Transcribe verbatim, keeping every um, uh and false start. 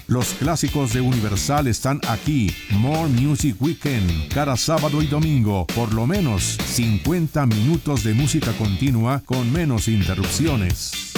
Los clásicos de Universal están aquí. More Music Weekend, cada sábado y domingo, por lo menos cincuenta minutos de música continua con menos interrupciones.